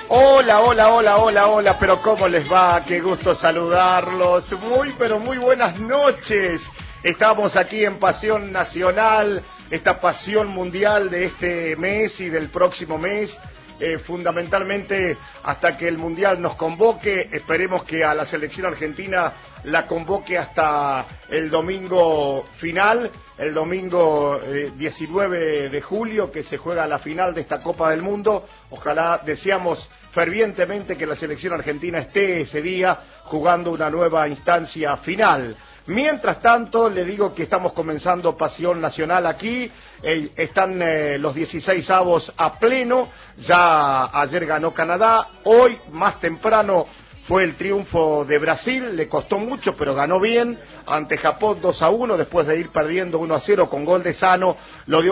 Hola, hola, hola, hola, hola, pero ¿cómo les va? Qué gusto saludarlos. Pero muy buenas noches. Estamos aquí en Pasión Nacional, esta pasión mundial de este mes y del próximo mes. Fundamentalmente hasta que el Mundial nos convoque. Esperemos que a la selección argentina la convoque hasta el domingo final, el domingo 19 de julio, que se juega la final de esta Copa del Mundo. Ojalá, deseamos fervientemente que la selección argentina esté ese día jugando una nueva instancia final. Mientras tanto, le digo que estamos comenzando Pasión Nacional aquí. Están los 16avos a pleno. Ya ayer ganó Canadá. Hoy, más temprano, fue el triunfo de Brasil. Le costó mucho, pero ganó bien. Ante Japón 2-1, después de ir perdiendo 1-0 con gol de Sano. Lo dio